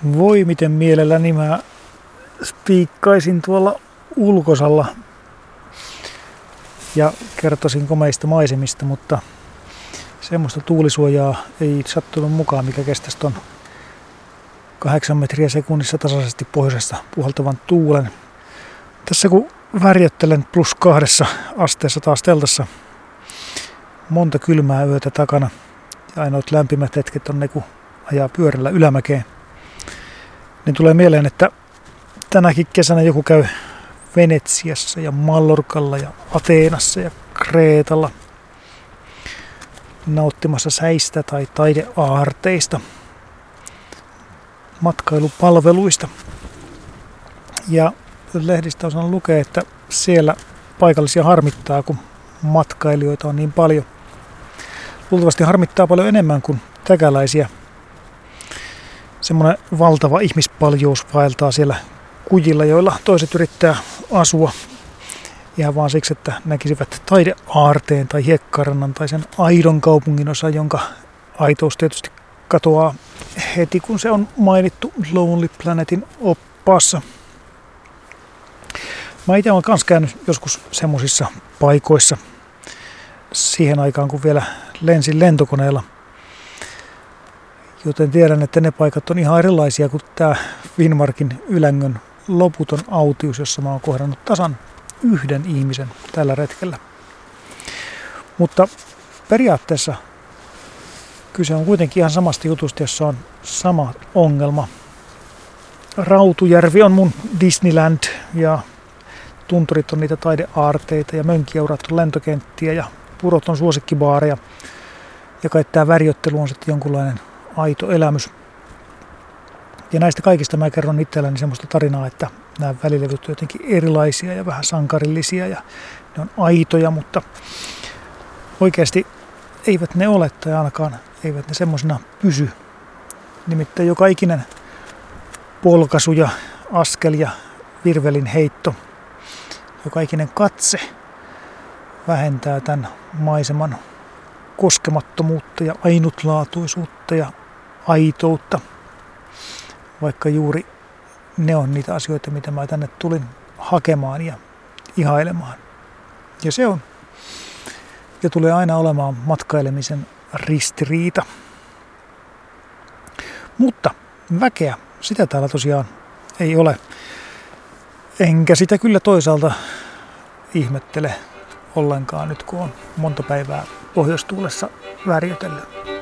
Voi miten mielelläni mä spiikkaisin tuolla ulkosalla ja kertoisin komeista maisemista, mutta semmoista tuulisuojaa ei sattunut mukaan, mikä kestäisi ton 8 metriä sekunnissa tasaisesti pohjoisesta puhaltavan tuulen. Tässä kun värjöttelen +2 asteessa taas teltassa, monta kylmää yötä takana ja ainoat lämpimät hetket on ne, kun ajaa pyörällä ylämäkeen, niin tulee mieleen, että tänäkin kesänä joku käy Venetsiassa ja Mallorcalla ja Ateenassa ja Kreetalla nauttimassa säistä tai taideaarteista, matkailupalveluista. Ja lehdistä on saanut lukea, että siellä paikallisia harmittaa, kun matkailijoita on niin paljon. Luultavasti harmittaa paljon enemmän kuin täkäläisiä. Semmoinen valtava ihmispaljous vaeltaa siellä kujilla, joilla toiset yrittää asua ihan vaan siksi, että näkisivät taideaarteen tai hiekkarannan tai sen aidon kaupungin osa, jonka aitous tietysti katoaa heti, kun se on mainittu Lonely Planetin oppaassa. Mä itse olen kanssa käynyt joskus semmosissa paikoissa siihen aikaan, kun vielä lensin lentokoneella. Joten tiedän, että ne paikat on ihan erilaisia kuin tämä Finnmarkin Ylängön loputon autius, jossa mä oon kohdannut tasan yhden ihmisen tällä retkellä. Mutta periaatteessa kyse on kuitenkin ihan samasta jutusta, jossa on sama ongelma. Rautujärvi on mun Disneyland ja tunturit on niitä taideaarteita ja mönkijäurat on lentokenttiä ja purot on suosikkibaareja. Ja kai tää värjöttely on sitten jonkunlainen aito elämys. Ja näistä kaikista mä kerron itselläni semmoista tarinaa, että nämä välilevyt on jotenkin erilaisia ja vähän sankarillisia ja ne on aitoja, mutta oikeasti eivät ne ole tai ainakaan eivät ne semmosina pysy. Nimittäin joka ikinen polkaisu ja askel ja virvelin heitto, joka ikinen katse vähentää tämän maiseman koskemattomuutta ja ainutlaatuisuutta ja aitoutta. Vaikka juuri ne on niitä asioita, mitä mä tänne tulin hakemaan ja ihailemaan. Ja se on ja tulee aina olemaan matkailemisen ristiriita. Mutta väkeä, sitä täällä tosiaan ei ole. Enkä sitä kyllä toisaalta ihmettele ollenkaan nyt, kun on monta päivää pohjoistuulessa värjötellyt.